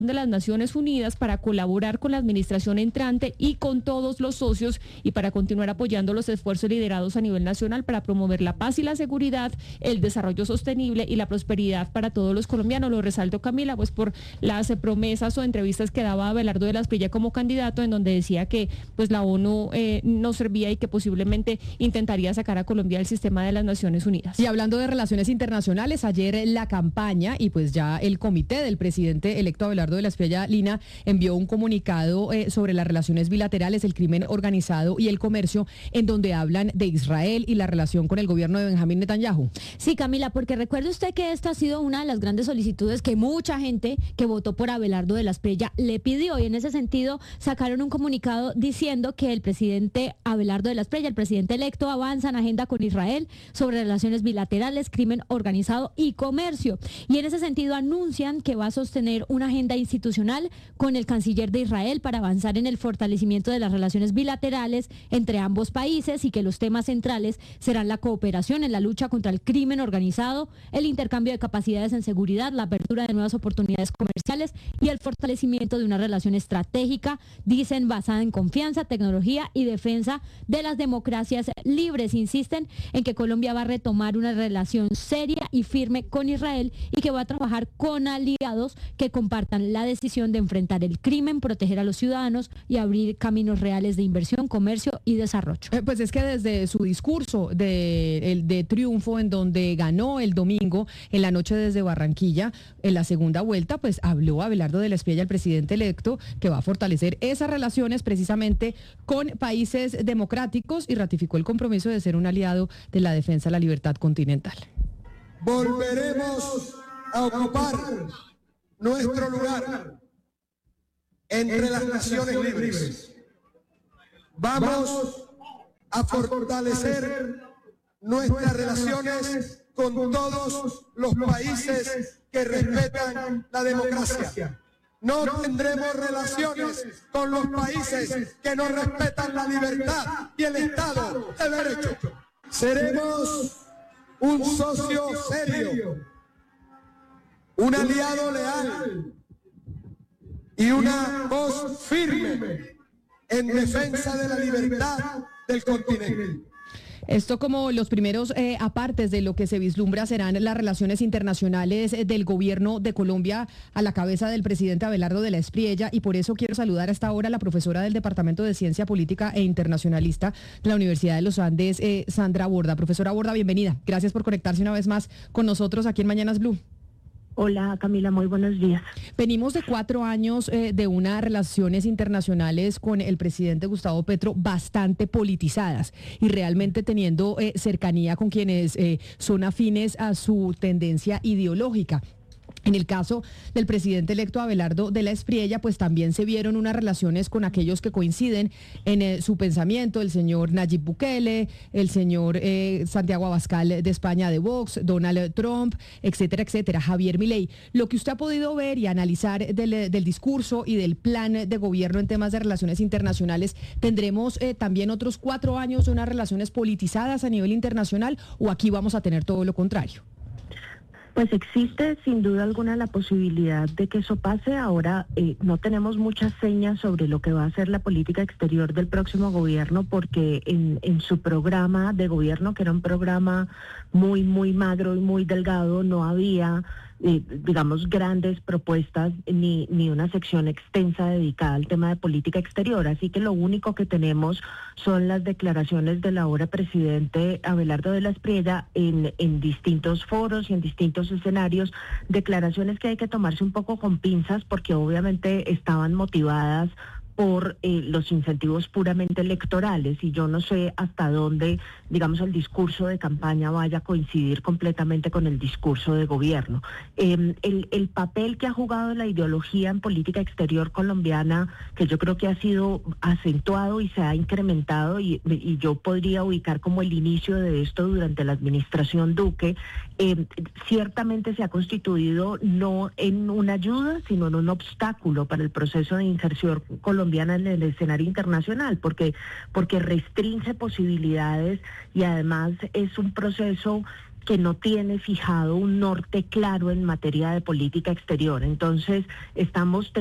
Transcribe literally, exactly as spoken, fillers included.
de las Naciones Unidas para colaborar con la administración entrante y con todos los socios y para continuar apoyando los esfuerzos liderados a nivel nacional para promover la paz y la seguridad, el desarrollo sostenible y la prosperidad para todos los colombianos. Lo resalto, Camila, pues por las eh, promesas o entrevistas que daba Abelardo de la Espriella como candidato, en donde decía que pues la ONU eh, no servía y que posiblemente intentaría sacar a Colombia del sistema de las Naciones Unidas. Y hablando de relaciones internacionales, ayer la campaña y pues ya el comité del presidente electo Abelardo de la Espriella, Lina, envió un comunicado eh, sobre las relaciones bilaterales, el crimen organizado y el comercio, en donde hablan de Israel y la relación con el gobierno de Benjamín Netanyahu. Sí, Camila, porque recuerde usted que esta ha sido una de las grandes solicitudes que mucha gente que votó por Abelardo de la Espriella le pidió, y en ese sentido sacaron un comunicado diciendo que el presidente Abelardo de la Espriella, el presidente electo, avanza en agenda con Israel sobre relaciones bilaterales, crimen organizado y comercio. Y en ese sentido anuncian que va a sostener una agenda institucional con el canciller de Israel para avanzar en el fortalecimiento de las relaciones bilaterales entre ambos países, y que los temas centrales serán la cooperación en la lucha contra el crimen organizado, el intercambio de capacidades en seguridad, la apertura de nuevas oportunidades comerciales y el fortalecimiento de una relación estratégica, dicen, basada en confianza, tecnología y defensa de las democracias libres. Insisten en que Colombia va a retomar una relación seria y firme con Israel y que va a trabajar con aliados que compartan la decisión de enfrentar el crimen, proteger a los ciudadanos y abrir caminos reales de inversión, comercio y desarrollo. Eh, pues es que desde su discurso de, el, de triunfo, en donde ganó el domingo en la noche desde Barranquilla, en la segunda vuelta, pues habló Abelardo de la Espriella, el presidente electo, que va a fortalecer esas relaciones precisamente con países democráticos, y ratificó el compromiso de ser un aliado de la defensa de la libertad continental. Volveremos a ocupar nuestro lugar entre las naciones libres. Vamos a fortalecer nuestras relaciones con todos los países que respetan la democracia. No tendremos relaciones con los países que no respetan la libertad y el Estado de Derecho. Seremos un socio serio, un aliado leal y una voz firme en defensa de la libertad del continente. Esto como los primeros eh, apartes de lo que se vislumbra serán las relaciones internacionales del gobierno de Colombia a la cabeza del presidente Abelardo de la Espriella, y por eso quiero saludar a esta hora a la profesora del Departamento de Ciencia Política e Internacionalista de la Universidad de los Andes, eh, Sandra Borda. Profesora Borda, bienvenida. Gracias por conectarse una vez más con nosotros aquí en Mañanas Blue. Hola Camila, muy buenos días. Venimos de cuatro años eh, de unas relaciones internacionales con el presidente Gustavo Petro bastante politizadas y realmente teniendo eh, cercanía con quienes eh, son afines a su tendencia ideológica. En el caso del presidente electo Abelardo de la Espriella, pues también se vieron unas relaciones con aquellos que coinciden en eh, su pensamiento, el señor Nayib Bukele, el señor eh, Santiago Abascal de España de Vox, Donald Trump, etcétera, etcétera, Javier Milei. Lo que usted ha podido ver y analizar del, del discurso y del plan de gobierno en temas de relaciones internacionales, ¿tendremos eh, también otros cuatro años de unas relaciones politizadas a nivel internacional, o aquí vamos a tener todo lo contrario? Pues existe sin duda alguna la posibilidad de que eso pase. Ahora eh, no tenemos muchas señas sobre lo que va a ser la política exterior del próximo gobierno, porque en, en su programa de gobierno, que era un programa muy, muy magro y muy delgado, no había Eh, digamos, grandes propuestas ni, ni una sección extensa dedicada al tema de política exterior. Así que lo único que tenemos son las declaraciones del ahora presidente Abelardo de la Espriella en, en distintos foros y en distintos escenarios, declaraciones que hay que tomarse un poco con pinzas porque obviamente estaban motivadas por eh, los incentivos puramente electorales, y yo no sé hasta dónde, digamos, el discurso de campaña vaya a coincidir completamente con el discurso de gobierno. Eh, el, el papel que ha jugado la ideología en política exterior colombiana, que yo creo que ha sido acentuado y se ha incrementado, y, y yo podría ubicar como el inicio de esto durante la administración Duque, eh, ciertamente se ha constituido no en una ayuda, sino en un obstáculo para el proceso de inserción colombiana en el escenario internacional, porque porque restringe posibilidades y además es un proceso que no tiene fijado un norte claro en materia de política exterior. Entonces, estamos